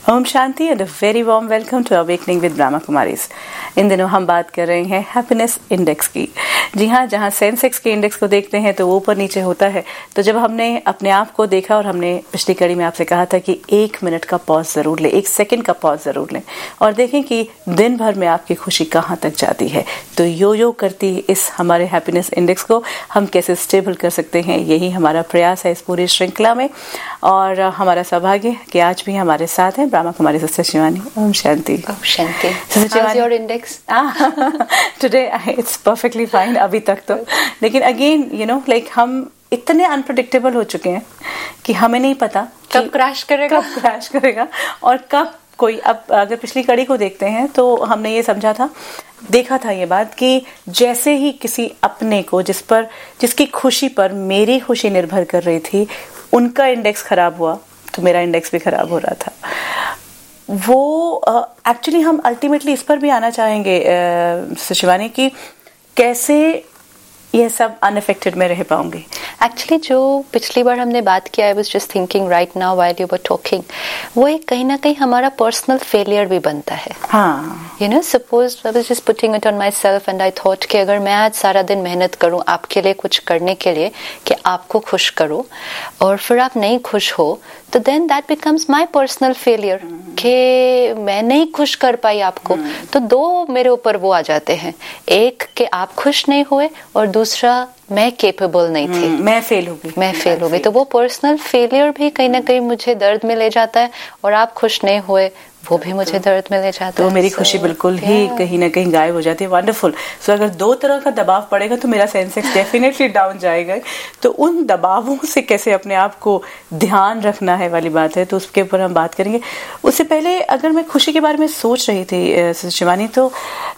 Om Shanti and a very warm welcome to awakening with Brahma Kumaris. इन दिनों हम बात कर रहे हैं हैप्पीनेस इंडेक्स की। जी हाँ, जहाँ सेंसेक्स के इंडेक्स को देखते हैं तो वो ऊपर नीचे होता है। तो जब हमने अपने आप को देखा और हमने पिछली कड़ी में आपसे कहा था कि 1 मिनट का पॉज जरूर लें, 1 सेकंड का पॉज जरूर लें और देखें कि दिन भर में आपकी खुशी कहाँ तक जाती है। तो यो करती इस हमारे हैप्पीनेस इंडेक्स को हम कैसे स्टेबल कर सकते हैं, यही हमारा प्रयास है इस पूरी श्रृंखला में। और हमारा सौभाग्य कि आज भी हमारे साथ हैं Brahma Kumari sister Shivani. Om Shanti. Om Shanti. How's your index? Today it's perfectly fine अभी तक तो। लेकिन again like हम इतने अनप्रेडिक्टेबल हो चुके हैं कि हमें नहीं पता कब क्रैश करेगा और कब कोई। अब अगर पिछली कड़ी को देखते हैं तो हमने ये समझा था, देखा था ये बात कि जैसे ही किसी अपने को जिसकी खुशी पर मेरी खुशी निर्भर कर रही थी, उनका इंडेक्स खराब हुआ तो मेरा इंडेक्स भी खराब हो रहा था। वो एक्चुअली हम अल्टीमेटली इस पर भी आना चाहेंगे शिवानी की कैसे ये सब अनअफेक्टेड में रह पाऊंगी। एक्चुअली जो पिछली बार हमने बात किया, I was just thinking right now while you were talking, वो एक कहीं ना कहीं हमारा पर्सनल फेलियर भी बनता है। हाँ, you know, suppose I was just putting it on my self and I thought कि अगर मैं आज सारा दिन मेहनत करूं आपके लिए कुछ करने के लिए कि आपको खुश करो और फिर आप नहीं खुश हो, तो then that becomes my personal failure कि मैं नहीं खुश कर पाई आपको। तो 2 मेरे ऊपर वो आ जाते हैं, एक कि आप खुश नहीं हुए और दूसरा मैं केपेबल नहीं थी, मैं फेल हो गई। तो वो पर्सनल फेलियर भी कहीं ना कहीं मुझे दर्द में ले जाता है और आप खुश नहीं हुए वो भी मुझे दर्द में ले जाता है। तो मेरी खुशी बिल्कुल ही कहीं ना कहीं गायब हो जाती है। वंडरफुल। सो अगर 2 तरह का दबाव पड़ेगा तो मेरा सेंसेक्स डेफिनेटली डाउन जाएगा। तो उन दबावों से कैसे अपने आप को ध्यान रखना है वाली बात है, तो उसके ऊपर हम बात करेंगे। उससे पहले अगर मैं खुशी के बारे में सोच रही थी शिवानी, तो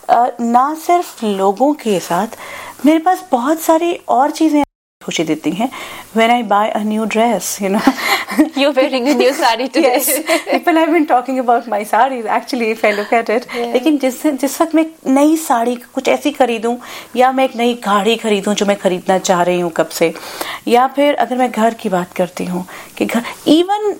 ना सिर्फ लोगों के साथ मेरे पास बहुत सारी और चीजें खुशी देती हैं। When I buy a new dress, You're wearing a new sari today. Yes, people have been talking about my sarees. Actually, if I look at it, लेकिन जिस वक्त मैं नई साड़ी कुछ ऐसी खरीदूं या मैं एक नई गाड़ी खरीदूं जो मैं खरीदना चाह रही हूं कब से, या फिर अगर मैं घर की बात करती हूं कि घर, इवन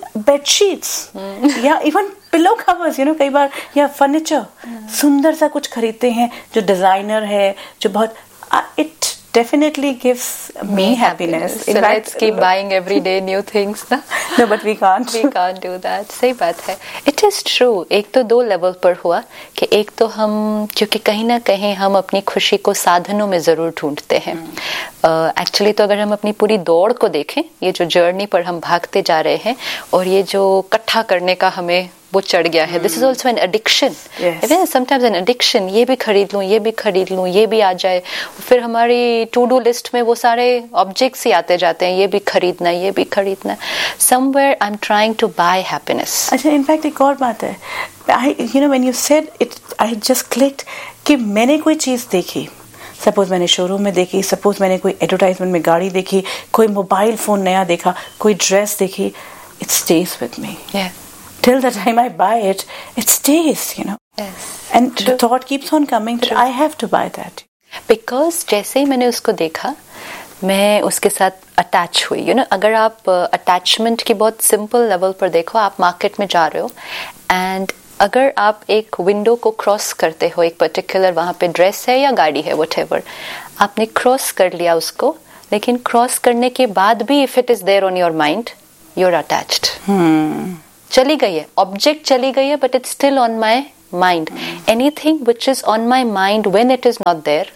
बेडशीट्स या इवन पिलो कवर्स, कई बार, या फर्नीचर सुंदर सा कुछ खरीदते हैं जो डिजाइनर है, जो बहुत it definitely gives me happiness. So let's keep buying every day new things, na? No, but we can't. We can't do that. सही बात है. It is true. एक तो 2 लेवल पर हुआ कि एक तो हम, क्योंकि कहीं ना कहीं हम अपनी खुशी को साधनों में जरूर ढूंढते हैं। एक्चुअली तो अगर हम अपनी पूरी दौड़ को देखें, ये जो जर्नी पर हम भागते जा रहे हैं और ये जो इकट्ठा करने का हमें वो चढ़ गया है, this is also an addiction. Sometimes an addiction, ये भी खरीद लूं, ये भी खरीद लूं, ये भी आ जाए, फिर हमारी टू डू लिस्ट में वो सारे ऑब्जेक्ट्स ही आते जाते हैं, ये भी खरीदना, ये भी खरीदना। Somewhere I am trying to bye happiness. अच्छा, इनफैक्ट एक और बात है, when you said it, I just clicked कि मैंने कोई चीज देखी, सपोज मैंने शोरूम में देखी, सपोज मैंने कोई एडवर्टाइजमेंट में गाड़ी देखी, कोई मोबाइल फोन नया देखा, कोई ड्रेस देखी, it stage with me till the time I buy it, it stays, Yes. And the thought keeps on coming that I have to buy that. Because जैसे ही मैंने उसको देखा, मैं उसके साथ अटैच हुई। अगर आप अटैचमेंट की बहुत सिंपल लेवल पर देखो, आप मार्केट में जा रहे हो एंड अगर आप एक विंडो को क्रॉस करते हो, एक पर्टिकुलर वहां पे ड्रेस है या गाड़ी है, व्हाटएवर, आपने क्रॉस कर लिया उसको, लेकिन क्रॉस करने के बाद भी if it is there on your mind, you are attached. चली गई है, ऑब्जेक्ट चली गई है, but it's still on my mind. Anything which is on my mind when it is not there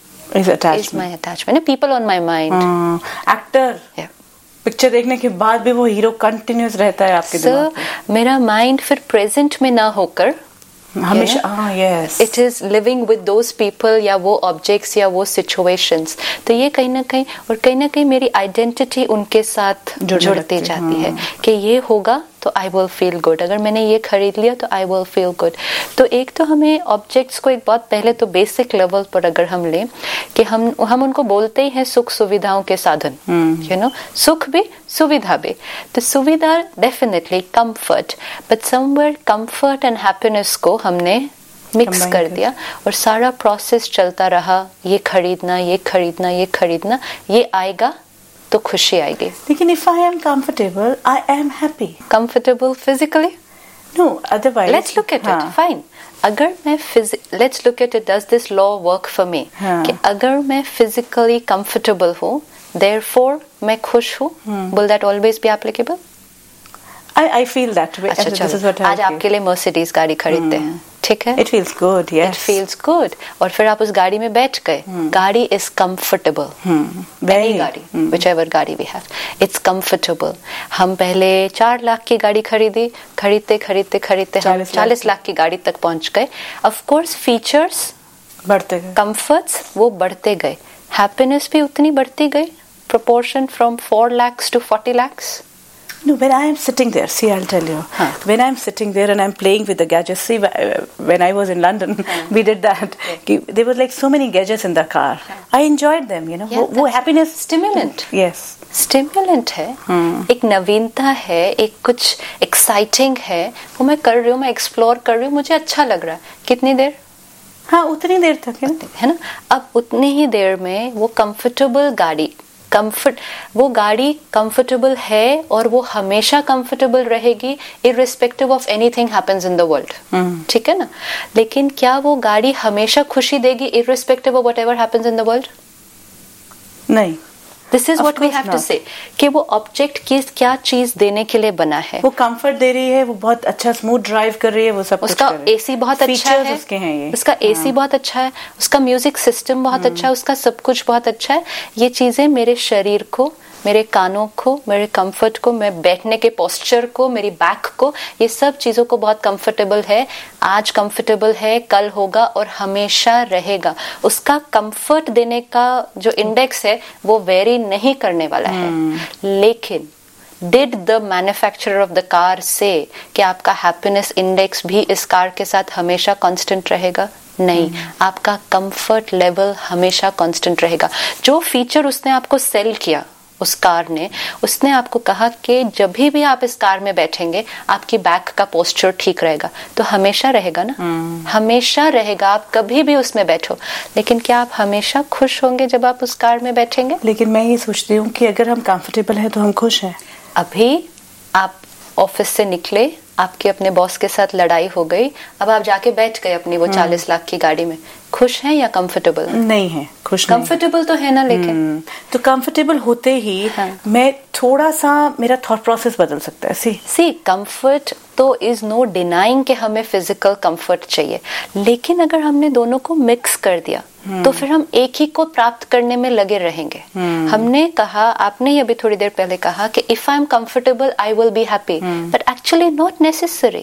is my attachment. People on my mind, actor, picture देखने के बाद भी वो हीरो कंटिन्यूस रहता है आपके दिमाग में। मेरा माइंड फिर प्रेजेंट में ना होकर हमेशा yes, it is living with those people या वो ऑब्जेक्ट्स या वो सिचुएशंस। तो ये कहीं ना कहीं मेरी आइडेंटिटी उनके साथ जुड़ती जाती है कि ये होगा तो आई विल फील गुड, अगर मैंने ये खरीद लिया तो आई विल फील गुड। तो एक तो हमें ऑब्जेक्ट्स को एक बहुत पहले तो बेसिक लेवल पर अगर हम लें कि हम उनको बोलते ही हैं सुख सुविधाओं के साधन, सुख भी सुविधा भी। तो सुविधा definitely comfort, but somewhere comfort and happiness को हमने मिक्स कर दिया और सारा प्रोसेस चलता रहा, ये खरीदना, ये खरीदना, ये खरीदना, ये आएगा तो खुशी आएगी। लेकिन if I am comfortable, I am happy. Comfortable physically? No, otherwise. Let's look at it. Fine. अगर मैं let's look at it. Does this law work for me? कि अगर मैं physically comfortable हूँ, therefore मैं खुश हूँ. Will that always be applicable? I feel that way. अच्छा, This is what I आज feel. आपके लिए Mercedes गाड़ी खरीदते हैं, ठीक है? It feels good, yes. It feels good. और फिर आप उस गाड़ी में बैठ गए. गाड़ी is comfortable. Any गाड़ी, whichever गाड़ी we have, it's comfortable. हम पहले 4 लाख की गाड़ी खरीदते हम 40 लाख की गाड़ी तक पहुंच गए. Of course, features बढ़ते गए, comforts वो बढ़ते गए. Happiness भी उतनी बढ़ती गई. Proportion from 4 lakhs to 40 lakhs. No, when I am sitting there, see, I'll tell you. When I'm sitting there and I'm playing with the gadgets, see, when I was in London, we did that. There were like so many gadgets in the car. I enjoyed them, you know. Yeah, वो happiness. Stimulant. Yes. Stimulant है. एक नवीनता है, एक कुछ exciting है. वो मैं कर रही हूँ, मैं explore कर रही हूँ, मुझे अच्छा लग रहा है. कितनी देर? हाँ, उतनी देर तक है ना. अब उतनी ही देर में वो comfortable गाड़ी, वो गाड़ी कंफर्टेबल है और वो हमेशा कंफर्टेबल रहेगी irrespective of anything happens in the world. ठीक है ना. लेकिन क्या वो गाड़ी हमेशा खुशी देगी irrespective of whatever happens in the world? नहीं. This is what we have to say कि वो ऑब्जेक्ट किस क्या चीज देने के लिए बना है. वो कंफर्ट दे रही है, वो बहुत अच्छा स्मूथ ड्राइव कर रही है, वो सब उसका एसी बहुत अच्छा है, उसके हैं ये. उसका एसी बहुत अच्छा है, उसका म्यूजिक सिस्टम बहुत अच्छा है, उसका सब कुछ बहुत अच्छा है. ये चीजें मेरे शरीर को, मेरे कानों को, मेरे कंफर्ट को, मैं बैठने के पोस्चर को, मेरी बैक को, ये सब चीजों को बहुत कंफर्टेबल है. आज कंफर्टेबल है, कल होगा और हमेशा रहेगा. उसका कंफर्ट देने का जो इंडेक्स है वो वेरी नहीं करने वाला है. लेकिन did the manufacturer of the car से कि आपका हैप्पीनेस इंडेक्स भी इस कार के साथ हमेशा कांस्टेंट रहेगा? नहीं. आपका कंफर्ट लेवल हमेशा कांस्टेंट रहेगा. जो फीचर उसने आपको सेल किया, उस कार ने, उसने आपको कहा कि जब भी आप इस कार में बैठेंगे आपकी बैक का पोस्चर ठीक रहेगा. तो हमेशा रहेगा ना. हमेशा रहेगा. आप कभी भी उसमें बैठो. लेकिन क्या आप हमेशा खुश होंगे जब आप उस कार में बैठेंगे? लेकिन मैं ये सोचती हूँ कि अगर हम कंफर्टेबल हैं तो हम खुश हैं. अभी आप ऑफिस से निकले, आपके अपने बॉस के साथ लड़ाई हो गई, अब आप जाके बैठ गए अपनी वो 40 लाख की गाड़ी में. खुश हैं या कंफर्टेबल? नहीं है. खुश कंफर्टेबल तो है ना. लेकिन तो कंफर्टेबल होते ही मैं थोड़ा सा मेरा थॉट प्रोसेस बदल सकता है. सी कंफर्ट तो इज नो डिनाइंग कि हमें फिजिकल कंफर्ट चाहिए. लेकिन अगर हमने दोनों को मिक्स कर दिया तो फिर हम एक ही को प्राप्त करने में लगे रहेंगे. हमने कहा, आपने ही अभी थोड़ी देर पहले कहा कि if I am comfortable I will be happy, but actually not necessary.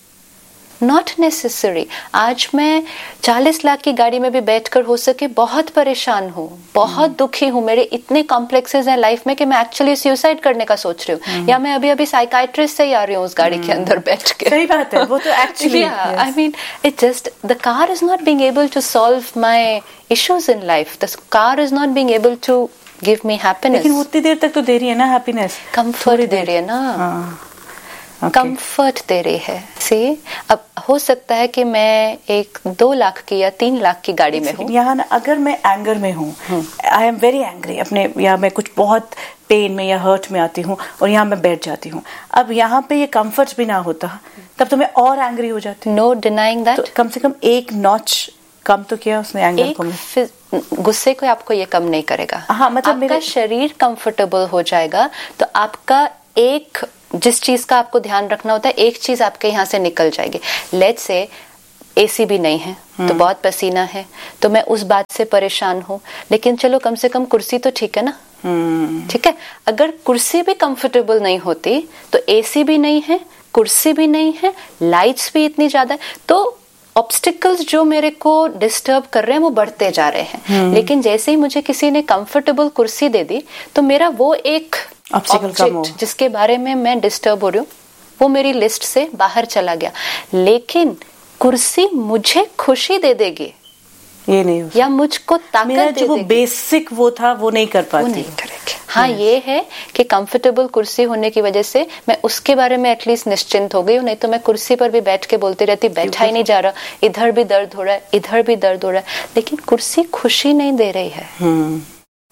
आज मैं 40 लाख की गाड़ी में भी बैठकर हो सके बहुत परेशान हूँ, बहुत दुखी हूँ, मेरे इतने कॉम्प्लेक्सेस हैं लाइफ में कि मैं एक्चुअली सुसाइड करने का सोच रही हूँ. या मैं अभी साइकाइट्रिस्ट से ही आ रही हूँ उस गाड़ी के अंदर बैठ के. सही बात है. वो तो actually I mean it just the car is not being able to solve my issues in life. The car is not being able to give me happiness. लेकिन उतनी देर तक तो दे रही है ना हैप्पीनेस. कंफर्ट दे रही है ना. कंफर्ट दे रही है. सी, अब हो सकता है कि मैं एक 2 लाख की या 3 लाख की गाड़ी में हूँ. यहाँ ना अगर मैं एंगर में हूँ, आई एम वेरी एंग्री अपने, या मैं कुछ बहुत पेन में या हर्ट में आती हूँ और यहाँ मैं बैठ जाती हूँ. अब यहाँ पे ये कंफर्ट भी ना होता तब तो मैं और एंग्री हो जाती. No denying that. तो कम से कम एक नॉच कम तो किया उसने एंगर को. गुस्से को आपको ये कम नहीं करेगा. हाँ, मतलब आपका शरीर कंफर्टेबल हो जाएगा तो आपका एक, जिस चीज का आपको ध्यान रखना होता है, एक चीज आपके यहाँ से निकल जाएगी. लेट्स से एसी भी नहीं है तो बहुत पसीना है, तो मैं उस बात से परेशान हूँ. लेकिन चलो कम से कम कुर्सी तो ठीक है ना. ठीक है. अगर कुर्सी भी कंफर्टेबल नहीं होती तो एसी भी नहीं है, कुर्सी भी नहीं है, लाइट्स भी इतनी ज्यादा है, तो ऑब्स्टिकल्स जो मेरे को डिस्टर्ब कर रहे हैं वो बढ़ते जा रहे हैं. लेकिन जैसे ही मुझे किसी ने कंफर्टेबल कुर्सी दे दी तो मेरा वो एक ऑब्जेक्ट जिसके बारे में मैं डिस्टर्ब हो रही हूँ वो मेरी लिस्ट से बाहर चला गया. लेकिन कुर्सी मुझे खुशी दे देगी ये नहीं हो, या मुझको ताकत दे देगी. वो बेसिक वो था वो नहीं कर पाती. वो नहीं करेगी. हाँ, ये है कि कंफर्टेबल कुर्सी होने की वजह से मैं उसके बारे में एटलीस्ट निश्चिंत हो गई हूँ. नहीं तो मैं कुर्सी पर भी बैठ के बोलती रहती, बैठा ही नहीं जा रहा, इधर भी दर्द हो रहा है, इधर भी दर्द हो रहा है. लेकिन कुर्सी खुशी नहीं दे रही है.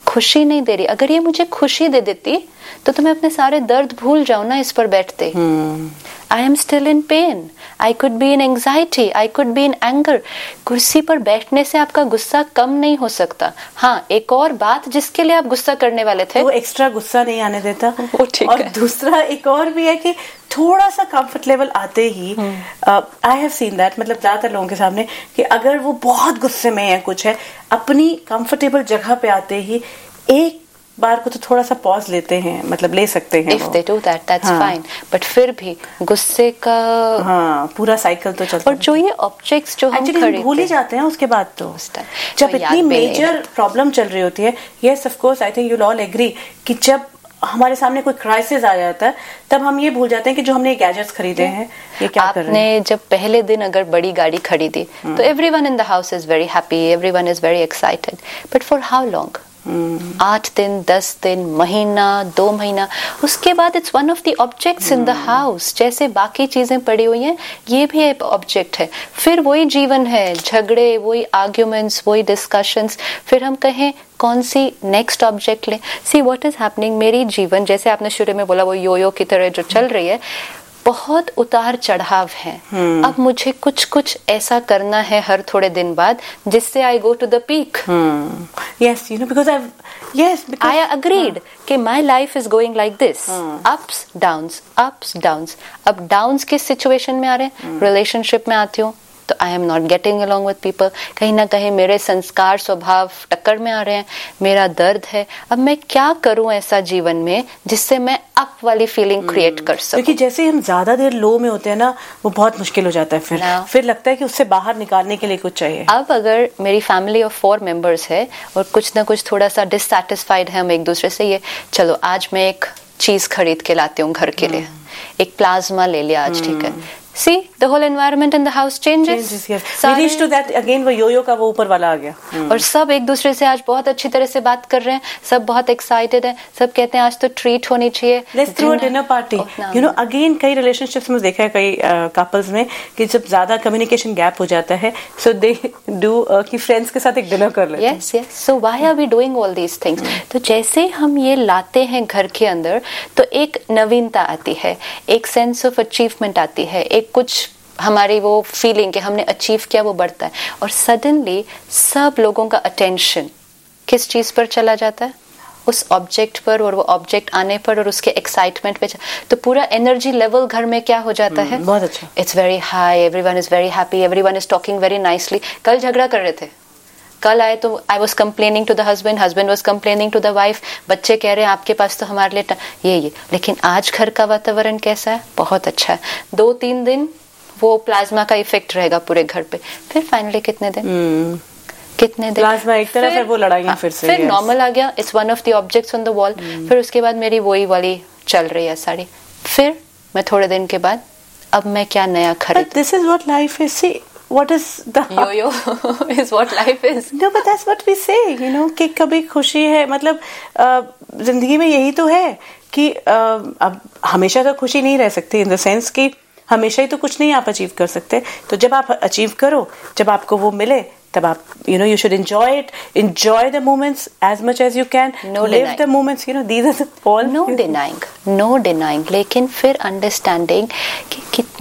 खुशी नहीं दे रही। अगर ये मुझे खुशी दे देती तो मैं अपने सारे दर्द भूल जाऊं ना इस पर बैठते। I am still in pen, I could be in anxiety, I could be in anger. कुर्सी पर बैठने से आपका गुस्सा कम नहीं हो सकता। हाँ, एक और बात जिसके लिए आप गुस्सा करने वाले थे, वो एक्स्ट्रा गुस्सा नहीं आने देता। वो ठीक और है। दूसरा एक और भी है कि थोड़ा सा कंफर्ट लेवल आते ही, आई हैव सीन दैट, मतलब ज्यादातर लोगों के सामने, कि अगर वो बहुत गुस्से में है, कुछ है, अपनी कंफर्टेबल जगह पे आते ही एक बार को तो थोड़ा सा पॉज लेते हैं, मतलब ले सकते हैं। If they do that, that's fine. But फिर भी गुस्से का पूरा साइकिल तो चलता है। और जो ये ऑब्जेक्ट्स जो हम खरीदते भूल ही जाते हैं उसके बाद तो जब तो इतनी मेजर प्रॉब्लम चल रही होती है। Yes, of course, I think you all agree कि जब हमारे सामने कोई क्राइसिस आ जाता है तब हम ये भूल जाते हैं कि जो हमने गैजेट्स खरीदे हैं ये क्या कर रहे हैं। आपने जब पहले दिन अगर बड़ी गाड़ी खरीदी तो everyone in the house is very happy, everyone is very excited, but for how long? 8 दिन, 10 दिन, महीना, 2 महीना, उसके बाद it's one of the objects in the house. जैसे बाकी चीजें पड़ी हुई हैं, ये भी एक ऑब्जेक्ट है। फिर वही जीवन है, झगड़े, वही आर्ग्यूमेंट्स, वही डिस्कशंस। फिर हम कहें कौन सी नेक्स्ट ऑब्जेक्ट लें? सी व्हाट इज हैपनिंग, मेरी जीवन, जैसे आपने शुरू में बोला, वो योयो की तरह जो चल रही है, बहुत उतार चढ़ाव है। अब मुझे कुछ कुछ ऐसा करना है हर थोड़े दिन बाद जिससे आई go to the peak. Yes, you know, because I agreed कि my life is going like this, ups downs, ups downs। अब डाउन्स किस सिचुएशन में आ रहे हैं? रिलेशनशिप में आती हूँ तो I am not getting along with people, कहीं ना कहीं मेरे संस्कार स्वभाव टक्कर में आ रहे हैं, मेरा दर्द है। अब मैं क्या करूं ऐसा जीवन में जिससे मैं अप वाली फीलिंग क्रिएट कर सकूं? क्योंकि जैसे हम ज्यादा देर लो में होते हैं ना, वो बहुत मुश्किल हो जाता है। फिर लगता है कि उससे बाहर निकालने के लिए कुछ चाहिए। अब अगर मेरी फैमिली ऑफ 4 मेंबर्स है और कुछ ना कुछ थोड़ा सा डिससैटिस्फाइड है हम एक दूसरे से, ये चलो आज मैं एक चीज खरीद के लाती हूँ घर के लिए, एक प्लाज्मा ले लिया आज, ठीक है। See, the whole environment in the house changes. Yes. We reach to that again, वो योयो का वो ऊपर वाला आ गया। और सब एक दूसरे से आज बहुत अच्छी तरह से बात कर रहे हैं, सब बहुत एक्साइटेड हैं, सब कहते हैं आज तो ट्रीट होनी चाहिए। Let's throw a dinner party. You know, again कई relationships में देखा है, कई couples में, कि जब ज्यादा communication gap हो जाता है, so they do कि friends के साथ एक dinner कर लेते हैं। Yes, yes. So why are we doing all these things? तो जैसे हम ये लाते हैं घर के अंदर, तो एक नवीनता आती है, एक सेंस ऑफ अचीवमेंट आती है, एक कुछ हमारी वो फीलिंग कि हमने अचीव किया वो बढ़ता है। और सडनली सब लोगों का अटेंशन किस चीज पर चला जाता है? उस ऑब्जेक्ट पर, और वो ऑब्जेक्ट आने पर और उसके एक्साइटमेंट पे, तो पूरा एनर्जी लेवल घर में क्या हो जाता है? बहुत अच्छा। It's very high, everyone is very happy, everyone is talking very nicely. कल झगड़ा कर रहे थे, कल आए तो I was complaining to the husband, husband was complaining to the wife, बच्चे कह रहे हैं आपके पास तो हमारे लिए ये। लेकिन आज घर का वातावरण कैसा है? बहुत अच्छा है। 2-3 दिन वो प्लाज्मा का इफेक्ट रहेगा पूरे घर पे। फिर फाइनली कितने दिन प्लाज्मा एक तरफ है, वो लड़ाइयां फिर नॉर्मल आ गया। It's one of the objects on the wall. फिर उसके बाद मेरी वही वाली चल रही है साड़ी। फिर मैं थोड़े दिन के बाद अब मैं क्या नया खरीद? This is what life is. C what is the yo-yo is what life is. No, but that's what we say, you know, कि कभी खुशी है, मतलब जिंदगी में यही तो है कि अब हमेशा तो खुशी नहीं रह सकती, इन द सेंस कि हमेशा ही तो कुछ नहीं आप अचीव कर सकते। तो जब आप अचीव करो, जब आपको वो मिले, तब आप, you know, you should enjoy it, enjoy the moments as much as you can, live the moments, you know, these are all no denying, लेकिन फिर अंडरस्टैंडिंग कि